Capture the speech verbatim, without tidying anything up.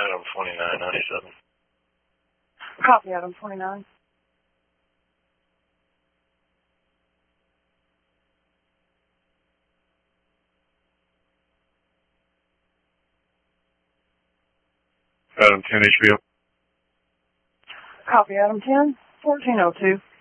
Adam twenty-nine ninety-seven. Copy, Adam twenty-nine. Adam ten H B O. Copy, Adam ten, fourteen oh two.